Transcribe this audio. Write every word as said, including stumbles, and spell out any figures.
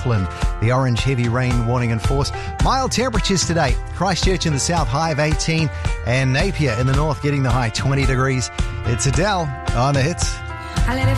Southland. The orange heavy rain warning in force. Mild temperatures today. Christchurch in the south, high of eighteen. And Napier in the north getting the high twenty degrees. It's Adele on the hits.